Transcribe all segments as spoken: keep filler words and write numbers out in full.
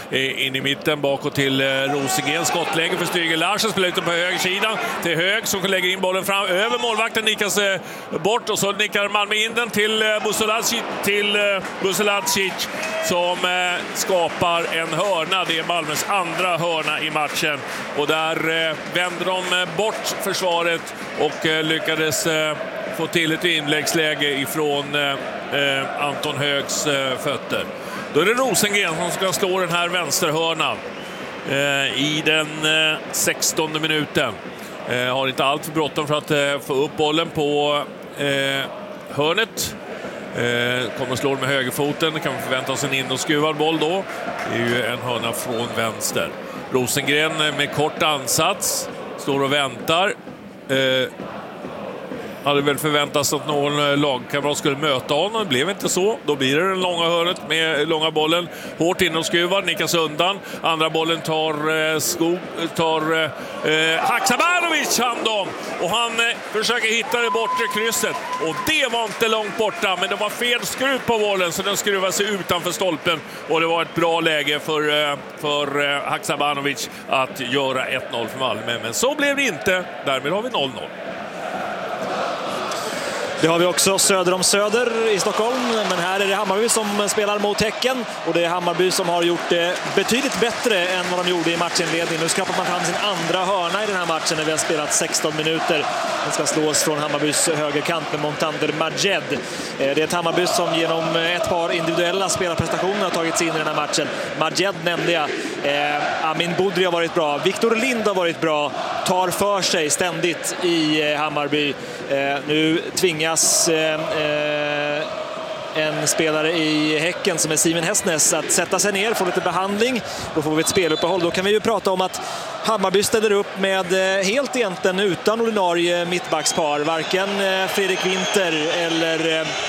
in i mitten bakåt till Rosengren. Skottläge för Stryger Larsen, spelar ut den på högersidan till hög, som lägger in bollen fram över målvakten, nickas bort och så nickar Malmö in den till Busolacic, till Busolacic som skapar en hörna. Det är Malmös andra hörna i matchen och där vänder de bort försvaret och lyckades få till ett inläggsläge ifrån eh, Anton Högs eh, fötter. Då är det Rosengren som ska slå den här vänsterhörnan eh, i den eh, sextonde minuten. Eh, har inte allt för bråttom för att eh, få upp bollen på eh, hörnet. Eh, kommer att slå med högerfoten. Det kan man förvänta oss en in- och skruvad boll då. Det är ju en hörna från vänster. Rosengren med kort ansats står och väntar. Eh, hade väl förväntats att någon lagkamrat skulle möta honom. Det blev inte så. Då blir det den långa hörnet med långa bollen. Hårt in och skruvar, nickas undan. Andra bollen tar eh, skog, tar eh, Haksabanovic hand om. Och han eh, försöker hitta det bortre krysset. Och det var inte långt borta, men det var fel skruv på bollen så den skruvade sig utanför stolpen. Och det var ett bra läge för, eh, för eh, Haksabanovic att göra ett noll för Malmö. Men så blev det inte. Därmed har vi noll noll. Det har vi också söder om Söder i Stockholm, men här är det Hammarby som spelar mot Häcken och det är Hammarby som har gjort det betydligt bättre än vad de gjorde i matchinledningen. Nu skrapar man fram sin andra hörna i den här matchen när vi har spelat sexton minuter. Den ska slås från Hammarbys högerkant med Montander Majed. Det är ett Hammarby som genom ett par individuella spelarprestationer har tagit sig in i den här matchen. Majed nämnde jag. Eh, Amin Budri har varit bra. Viktor Lind har varit bra. Tar för sig ständigt i eh, Hammarby. Eh, nu tvingas eh, eh, en spelare i Häcken som är Simon Hästnäs att sätta sig ner, få lite behandling. Då får vi ett speluppehåll. Då kan vi ju prata om att Hammarby ställer upp med eh, helt egentligen utan ordinarie mittbackspar. Varken eh, Fredrik Winter eller... Eh,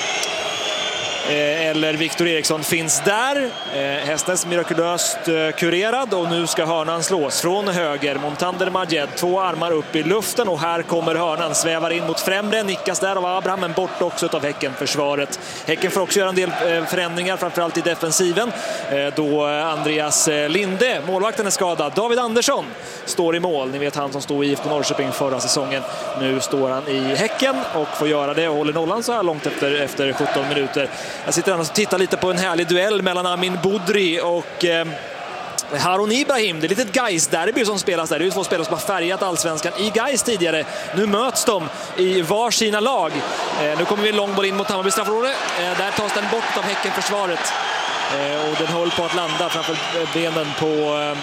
eller Viktor Eriksson finns där. Hästens mirakulöst kurerad och nu ska hörnan slås från höger. Montander Majed, två armar upp i luften och här kommer hörnan, svävar in mot främre, nickas där av Abraham, men bort också av Häcken-försvaret. Häcken får också göra en del förändringar, framförallt i defensiven, då Andreas Linde, målvakten, är skadad. David Andersson står i mål, ni vet han som stod i I F K Norrköping förra säsongen. Nu står han i Häcken och får göra det och håller nollan så här långt efter, efter sjutton minuter. Jag sitter och tittar lite på en härlig duell mellan Amin Budri och eh, Harun Ibrahim. Det är lite ett Gais-derby som spelas där. Det är ju två spelare som har färgat allsvenskan i Gais tidigare. Nu möts de i varsina lag. Eh, nu kommer vi en lång boll in mot Hammarby straffområde. Eh, där tas den bort av Häcken-försvaret. Eh, och den höll på att landa framför benen på, eh,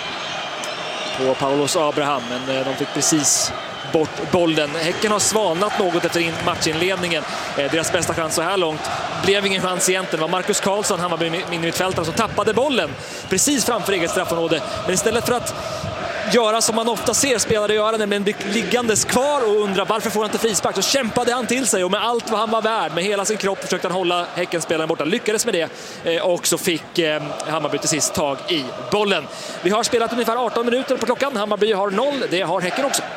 på Paulos Abraham. Men eh, de fick precis bort bollen. Häcken har svalnat något efter matchinledningen. Eh, deras bästa chans så här långt blev ingen chans egentligen. Det var Marcus Karlsson, Hammarby mittfältare, som tappade bollen precis framför eget straffområde. Men istället för att göra som man ofta ser spelare göra, nämligen bli liggandes kvar och undra varför får han inte frispark, så kämpade han till sig och med allt vad han var värd, med hela sin kropp försökte han hålla Häckenspelaren borta. Lyckades med det eh, och så fick eh, Hammarby till sist tag i bollen. Vi har spelat ungefär arton minuter på klockan. Hammarby har noll, det har Häcken också.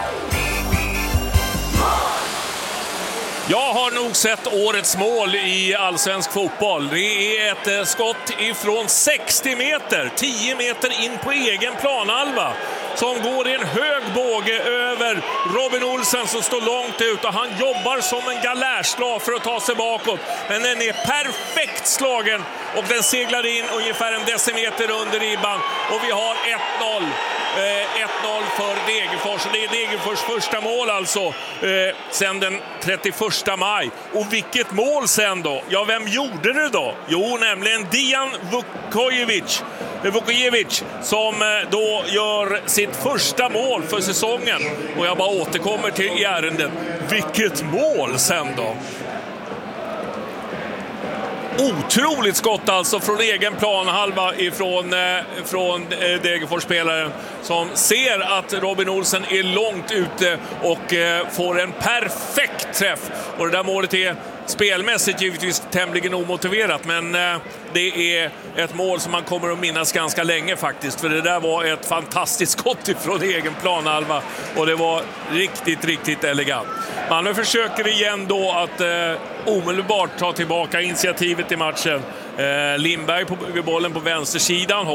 Jag har nog sett årets mål i allsvensk fotboll. Det är ett skott ifrån sextio meter, tio meter in på egen planhalva, som går i en hög båge över Robin Olsen som står långt ut, och han jobbar som en galärslav för att ta sig bakåt. Men den är perfekt slagen och den seglar in ungefär en decimeter under ribban, och vi har ett noll. ett noll för Degerfors. Det är Degerfors första mål alltså eh, sen den trettioförsta maj. Och vilket mål sen då? Ja, vem gjorde det då? Jo, nämligen Dijan Vukojevic, Vukojevic som eh, då gör sitt första mål för säsongen. Och jag bara återkommer till ärendet. Vilket mål sen då? Otroligt skott alltså från egen planhalva ifrån eh, från eh, Degerfors-spelaren som ser att Robin Olsen är långt ute och eh, får en perfekt träff. Och det där målet är spelmässigt givetvis tämligen omotiverat, men eh, det är ett mål som man kommer att minnas ganska länge faktiskt, för det där var ett fantastiskt skott ifrån egen planhalva och det var riktigt, riktigt elegant. Man försöker igen då att eh, omedelbart ta tillbaka initiativet i matchen. Eh, Lindberg på, vid bollen på vänstersidan.